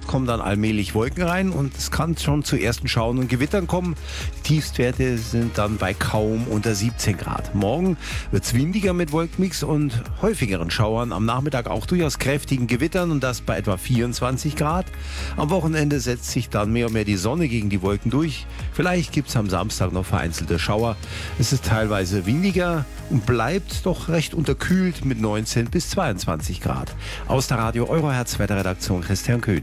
kommen dann allmählich Wolken rein und es kann schon zu ersten Schauern und Gewittern kommen. Die Tiefstwerte sind dann bei kaum unter 17 Grad. Morgen wird es windiger mit Wolkenmix und häufigeren Schauern. Am Nachmittag auch durchaus kräftigen Gewittern und das bei etwa 24 Grad. Am Wochenende setzt sich dann mehr und mehr die Sonne gegen die Wolken durch. Vielleicht gibt es am Samstag noch vereinzelte Schauer. Es ist teilweise windiger und bleibt doch recht unterkühlt mit 19 bis 22 Grad. Aus der Radio Eurohertz Wetterredaktion Christian Köhn.